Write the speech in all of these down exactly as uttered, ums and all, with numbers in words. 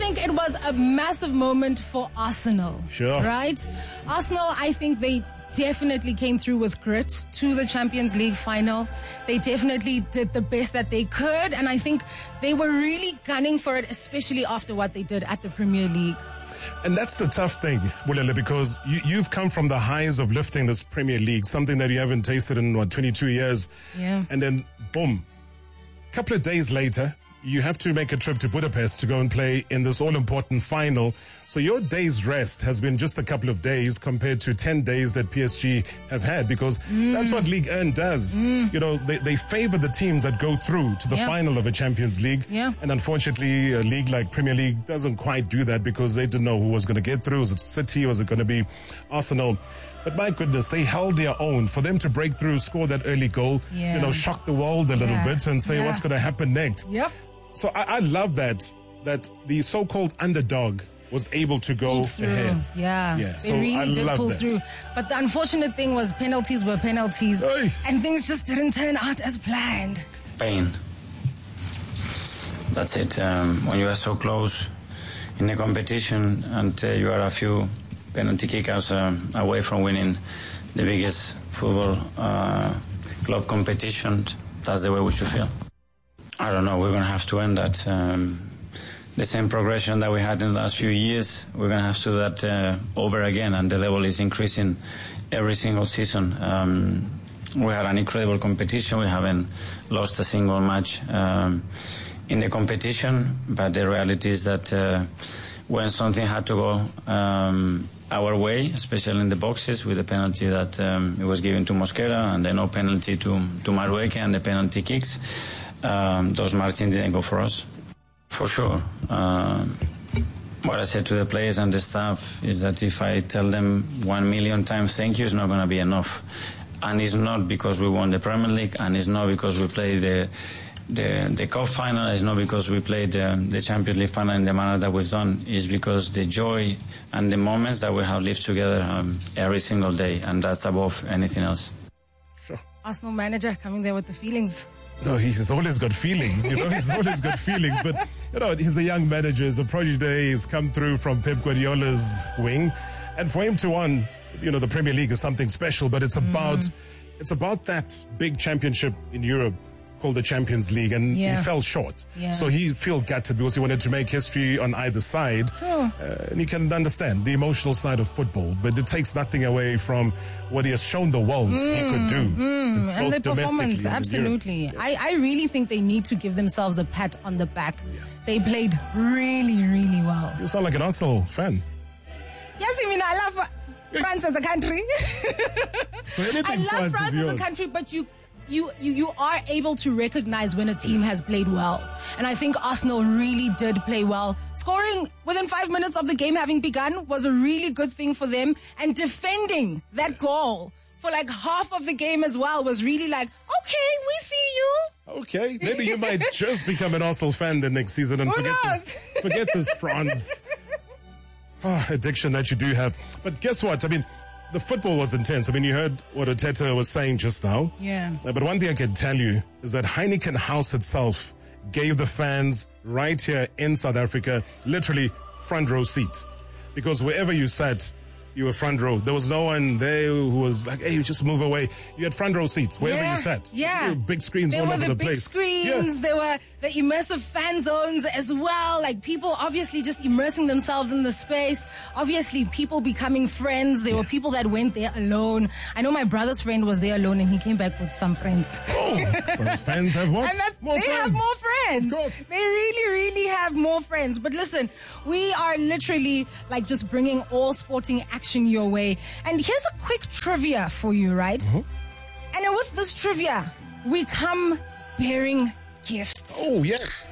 think it was a massive moment for Arsenal. Sure. Right? Arsenal, I think they definitely came through with grit to the Champions League final. They definitely did the best that they could, and I think they were really gunning for it, especially after what they did at the Premier League. And that's the tough thing, Bulele, because you, you've come from the highs of lifting this Premier League, something that you haven't tasted in, what, twenty-two years. Yeah. And then, boom, a couple of days later, you have to make a trip to Budapest to go and play in this all-important final. So your day's rest has been just a couple of days compared to ten days that P S G have had, because mm. that's what Ligue one does. Mm. You know, they, they favor the teams that go through to the yeah. final of a Champions League. Yeah. And unfortunately, a league like Premier League doesn't quite do that, because they didn't know who was going to get through. Was it City? Was it going to be Arsenal? But my goodness, they held their own. For them to break through, score that early goal, yeah. you know, shock the world a little yeah. bit and say yeah. what's going to happen next. Yep. So I, I love that, that the so-called underdog was able to go ahead. Yeah, yeah. they So really I did love pull that. through. But the unfortunate thing was penalties were penalties, Oy. and things just didn't turn out as planned. Pain. That's it. Um, when you are so close in a competition and uh, you are a few penalty kickouts um, away from winning the biggest football uh, club competition, that's the way we should feel. I don't know, we're going to have to end that. Um, the same progression that we had in the last few years, we're going to have to do that uh, over again, and the level is increasing every single season. Um, we had an incredible competition. We haven't lost a single match um, in the competition, but the reality is that uh, when something had to go um, our way, especially in the boxes, with the penalty that um, it was given to Mosquera, and the no penalty to, to Marueke, and the penalty kicks, Um, those margins didn't go for us. For sure. Uh, what I said to the players and the staff is that if I tell them one million times thank you, it's not going to be enough. And it's not because we won the Premier League, and it's not because we played the the, the Cup final, it's not because we played the, the Champions League final in the manner that we've done. It's because the joy and the moments that we have lived together um, every single day, and that's above anything else. Sure. Arsenal manager coming there with the feelings. No, he's always got feelings, you know, he's always got feelings. But, you know, he's a young manager. He's a protege. He's come through from Pep Guardiola's wing. And for him to win, you know, the Premier League is something special. But it's about, mm. it's about that big championship in Europe called the Champions League. And yeah. he fell short. Yeah. So he felt gutted because he wanted to make history on either side. Sure. Uh, and you can understand the emotional side of football. But it takes nothing away from what he has shown the world mm. he could do. Mm. And the performance, and absolutely. Yeah. I, I really think they need to give themselves a pat on the back. Yeah. They played really, really well. You sound like an Arsenal fan. Yes, I mean, I love France as a country. So anything I love France, France is as yours. a country, but you... You, you you are able to recognize when a team has played well. And I think Arsenal really did play well. Scoring within five minutes of the game having begun was a really good thing for them. And defending that goal for like half of the game as well was really like, okay, we see you. Okay, maybe you might just become an Arsenal fan the next season and Who forget knows? this, forget this France oh, addiction that you do have. But guess what? I mean, the football was intense. I mean, you heard what Arteta was saying just now. Yeah. Uh, but one thing I can tell you is that Heineken House itself gave the fans right here in South Africa literally front row seat. Because wherever you sat, you were front row. There was no one there who was like, hey, just move away. You had front row seats wherever yeah, you sat. Yeah. There were big screens there all were over the, the big place. screens. Yeah. There were the immersive fan zones as well. Like people obviously just immersing themselves in the space. Obviously people becoming friends. There yeah. were people that went there alone. I know my brother's friend was there alone and he came back with some friends. Oh, well, fans have what? And that, more they friends. have more friends. Of course. They really, really have more friends. But listen, we are literally like just bringing all sporting action your way. And here's a quick trivia for you, right? Mm-hmm. And with this trivia, we come bearing gifts. Oh, yes.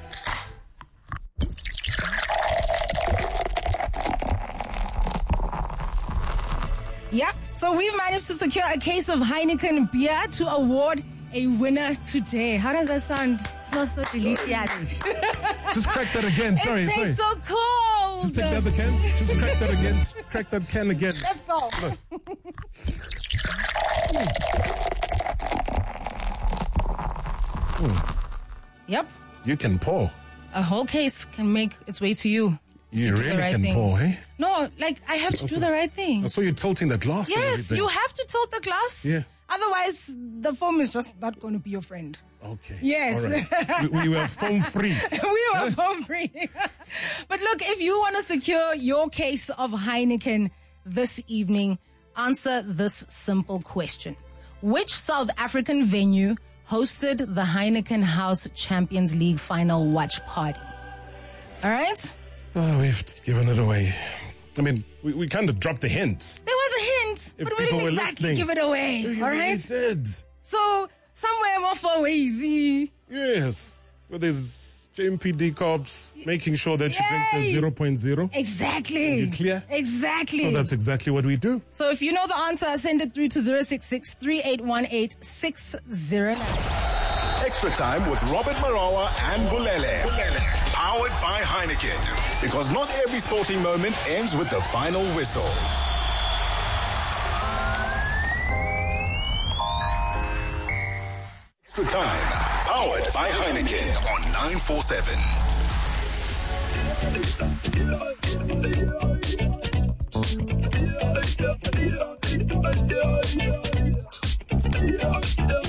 Yep. So we've managed to secure a case of Heineken beer to award a winner today. How does that sound? It smells so delicious. Just crack that again. Sorry, it sorry. tastes so cold. Just take the other can. Just crack that again. Crack that can again. Let's go. Mm. Yep. You can pour. A whole case can make its way to you. You do the really right can thing. pour, eh? No, like, I have to do the right thing. I saw you tilting the glass. and Yes, everything. you have to tilt the glass. Yeah. Otherwise, the foam is just not going to be your friend. Okay. Yes. All right. we, we were foam free. We were foam free. But look, if you want to secure your case of Heineken this evening, answer this simple question. Which South African venue hosted the Heineken House Champions League final watch party? All right? Oh, we've given it away. I mean, we, we kind of dropped the hint. There was a hint, If but we people didn't were exactly listening. give it away. You All really right? did. So, somewhere more for easy. Yes. Well, there's J M P D cops making sure that you drink the Yay. zero point zero. Exactly. You clear? Exactly. So that's exactly what we do. So if you know the answer, send it through to zero six six, three eight one eight, six zero nine. Extra Time with Robert Marawa and Bulele. Powered by Heineken. Because not every sporting moment ends with the final whistle. Extra Time. Powered by Heineken on nine four seven. Yeah, yeah.